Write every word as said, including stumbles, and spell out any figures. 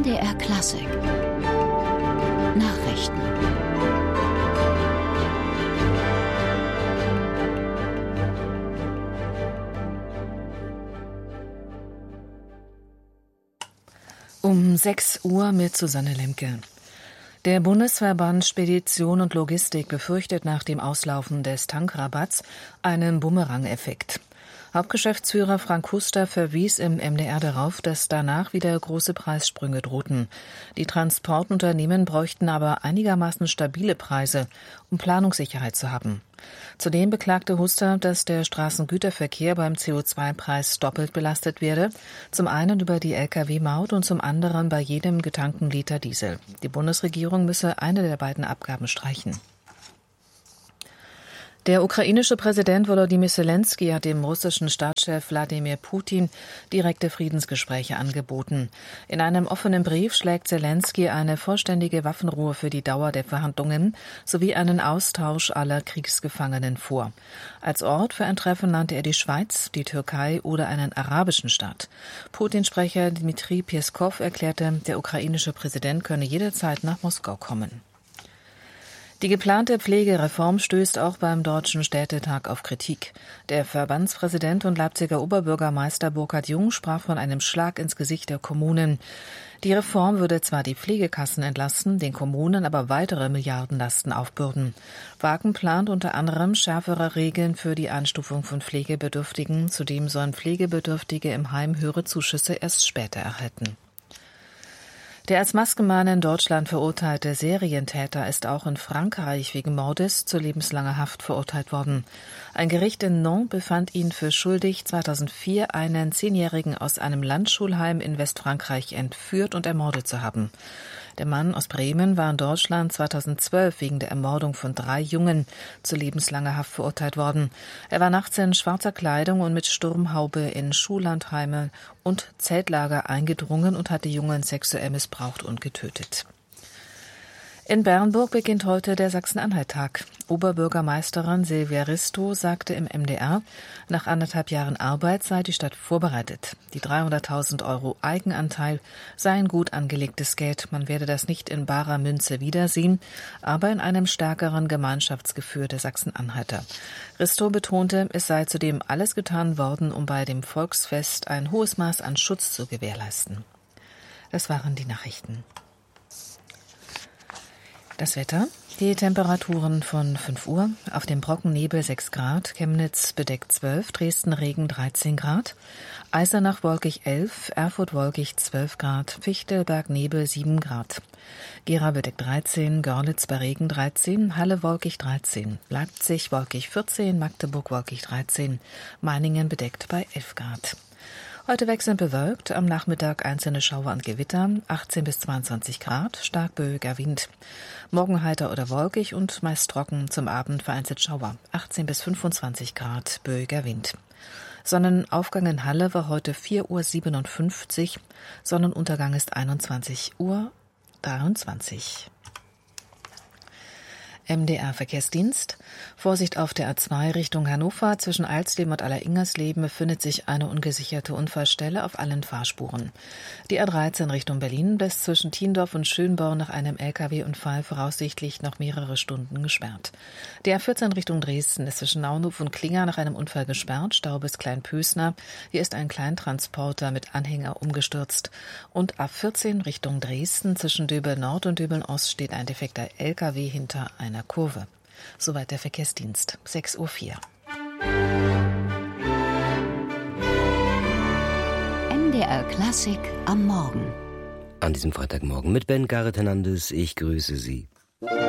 D R Klassik Nachrichten. Um sechs Uhr mit Susanne Lemke. Der Bundesverband Spedition und Logistik befürchtet nach dem Auslaufen des Tankrabatts einen Bumerang-Effekt. Hauptgeschäftsführer Frank Huster verwies im M D R darauf, dass danach wieder große Preissprünge drohten. Die Transportunternehmen bräuchten aber einigermaßen stabile Preise, um Planungssicherheit zu haben. Zudem beklagte Huster, dass der Straßengüterverkehr beim C O zwei Preis doppelt belastet werde, zum einen über die L K W-Maut und zum anderen bei jedem getankten Liter Diesel. Die Bundesregierung müsse eine der beiden Abgaben streichen. Der ukrainische Präsident Volodymyr Zelensky hat dem russischen Staatschef Wladimir Putin direkte Friedensgespräche angeboten. In einem offenen Brief schlägt Zelensky eine vollständige Waffenruhe für die Dauer der Verhandlungen sowie einen Austausch aller Kriegsgefangenen vor. Als Ort für ein Treffen nannte er die Schweiz, die Türkei oder einen arabischen Staat. Putins-Sprecher Dmitri Peskow erklärte, der ukrainische Präsident könne jederzeit nach Moskau kommen. Die geplante Pflegereform stößt auch beim Deutschen Städtetag auf Kritik. Der Verbandspräsident und Leipziger Oberbürgermeister Burkhard Jung sprach von einem Schlag ins Gesicht der Kommunen. Die Reform würde zwar die Pflegekassen entlasten, den Kommunen aber weitere Milliardenlasten aufbürden. Wagen plant unter anderem schärfere Regeln für die Einstufung von Pflegebedürftigen. Zudem sollen Pflegebedürftige im Heim höhere Zuschüsse erst später erhalten. Der als Maskenmann in Deutschland verurteilte Serientäter ist auch in Frankreich wegen Mordes zu lebenslanger Haft verurteilt worden. Ein Gericht in Nantes befand ihn für schuldig, zweitausendvier einen Zehnjährigen aus einem Landschulheim in Westfrankreich entführt und ermordet zu haben. Der Mann aus Bremen war in Deutschland zweitausendzwölf wegen der Ermordung von drei Jungen zu lebenslanger Haft verurteilt worden. Er war nachts in schwarzer Kleidung und mit Sturmhaube in Schullandheime und Zeltlager eingedrungen und hat die Jungen sexuell missbraucht und getötet. In Bernburg beginnt heute der Sachsen-Anhalt-Tag. Oberbürgermeisterin Silvia Risto sagte im M D R, nach anderthalb Jahren Arbeit sei die Stadt vorbereitet. Die dreihunderttausend Euro Eigenanteil seien gut angelegtes Geld. Man werde das nicht in barer Münze wiedersehen, aber in einem stärkeren Gemeinschaftsgefühl der Sachsen-Anhalter. Risto betonte, es sei zudem alles getan worden, um bei dem Volksfest ein hohes Maß an Schutz zu gewährleisten. Das waren die Nachrichten. Das Wetter. Die Temperaturen von fünf Uhr. Auf dem Brocken Nebel sechs Grad, Chemnitz bedeckt zwölf, Dresden Regen dreizehn Grad, Eisenach wolkig elf, Erfurt wolkig zwölf Grad, Fichtelberg Nebel sieben Grad, Gera bedeckt dreizehn, Görlitz bei Regen dreizehn, Halle wolkig dreizehn, Leipzig wolkig vierzehn, Magdeburg wolkig dreizehn, Meiningen bedeckt bei elf Grad. Heute wechselnd bewölkt, am Nachmittag einzelne Schauer und Gewitter, achtzehn bis zweiundzwanzig Grad, stark böiger Wind. Morgen heiter oder wolkig und meist trocken, zum Abend vereinzelt Schauer, achtzehn bis fünfundzwanzig Grad, böiger Wind. Sonnenaufgang in Halle war heute vier Uhr siebenundfünfzig, Sonnenuntergang ist einundzwanzig Uhr dreiundzwanzig. M D R-Verkehrsdienst. Vorsicht auf der A zwei Richtung Hannover. Zwischen Alsleben und Alleringersleben befindet sich eine ungesicherte Unfallstelle auf allen Fahrspuren. Die A dreizehn Richtung Berlin bleibt zwischen Thiendorf und Schönborn nach einem L K W-Unfall voraussichtlich noch mehrere Stunden gesperrt. Die A vierzehn Richtung Dresden ist zwischen Naunhof und Klinger nach einem Unfall gesperrt. Stau bis Kleinpösner. Hier ist ein Kleintransporter mit Anhänger umgestürzt. Und A vierzehn Richtung Dresden zwischen Döbeln Nord und Döbeln Ost steht ein defekter L K W hinter einer Kurve. Soweit der Verkehrsdienst. sechs Uhr vier. M D R Klassik am Morgen. An diesem Freitagmorgen mit Ben Gareth Hernandez. Ich grüße Sie.